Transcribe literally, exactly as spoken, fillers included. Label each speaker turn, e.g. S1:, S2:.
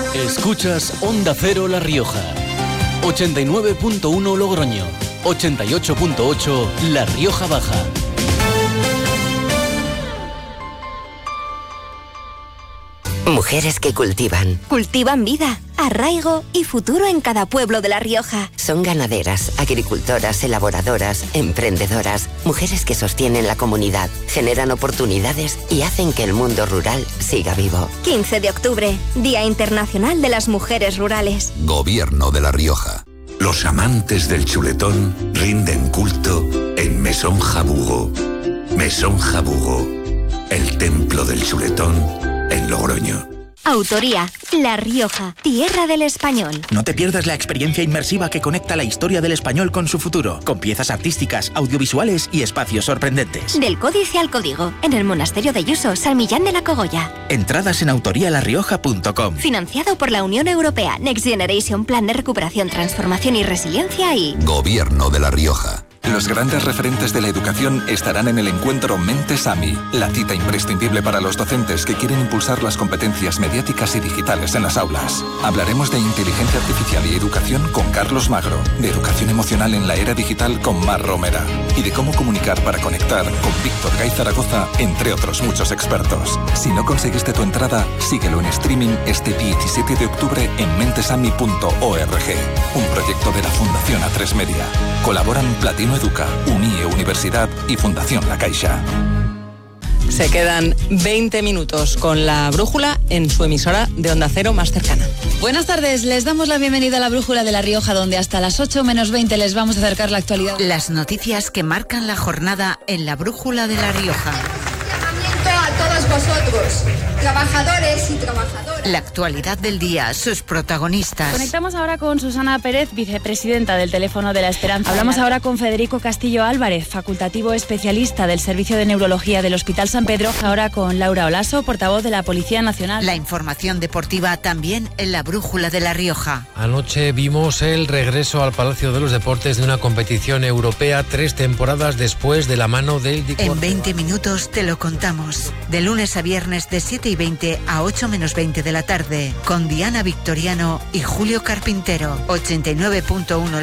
S1: Escuchas Onda Cero La Rioja. ochenta y nueve punto uno Logroño. ochenta y ocho punto ocho La Rioja Baja.
S2: Mujeres que cultivan.
S3: Cultivan vida, arraigo y futuro en cada pueblo de La Rioja.
S2: Son ganaderas, agricultoras, elaboradoras, emprendedoras. Mujeres que sostienen la comunidad, generan oportunidades y hacen que el mundo rural siga vivo.
S3: quince de octubre, Día Internacional de las Mujeres Rurales.
S4: Gobierno de La Rioja. Los amantes del chuletón rinden culto en Mesón Jabugo. Mesón Jabugo, el templo del chuletón en Logroño.
S3: Autoría, La Rioja, tierra del español.
S5: No te pierdas la experiencia inmersiva que conecta la historia del español con su futuro, con piezas artísticas, audiovisuales y espacios sorprendentes.
S3: Del Códice al Código, en el Monasterio de Yuso, San Millán de la Cogolla.
S5: Entradas en autoría la rioja punto com.
S3: Financiado por la Unión Europea, Next Generation, Plan de Recuperación, Transformación y Resiliencia y...
S4: Gobierno de La Rioja.
S6: Los grandes referentes de la educación estarán en el encuentro Mentes AMI, la cita imprescindible para los docentes que quieren impulsar las competencias mediáticas y digitales en las aulas. Hablaremos de inteligencia artificial y educación con Carlos Magro, de educación emocional en la era digital con Mar Romera y de cómo comunicar para conectar con Víctor Gay Zaragoza, entre otros muchos expertos. Si no conseguiste tu entrada, síguelo en streaming este diecisiete de octubre en mentesami punto org, un proyecto de la Fundación A tres Media. Colaboran Platino Educa, UNIE Universidad y Fundación La Caixa.
S7: Se quedan veinte minutos con la brújula en su emisora de Onda Cero más cercana.
S8: Buenas tardes, les damos la bienvenida a la brújula de La Rioja, donde hasta las ocho menos veinte les vamos a acercar la actualidad.
S9: Las noticias que marcan la jornada en la brújula de La Rioja.
S10: Llamamiento a todos vosotros, trabajadores y trabajadoras.
S9: La actualidad del día, sus protagonistas.
S11: Conectamos ahora con Susana Pérez, vicepresidenta del Teléfono de la Esperanza. Hablamos ahora con Federico Castillo Álvarez, facultativo especialista del Servicio de Neurología del Hospital San Pedro. Ahora con Laura Olaso, portavoz de la Policía Nacional.
S9: La información deportiva también en la brújula de La Rioja.
S12: Anoche vimos el regreso al Palacio de los Deportes de una competición europea tres temporadas después de la mano del Dicorte.
S9: En veinte minutos te lo contamos. De lunes a viernes de siete y veinte a ocho menos veinte de la tarde, con Diana Victoriano y Julio Carpintero. ochenta y nueve punto uno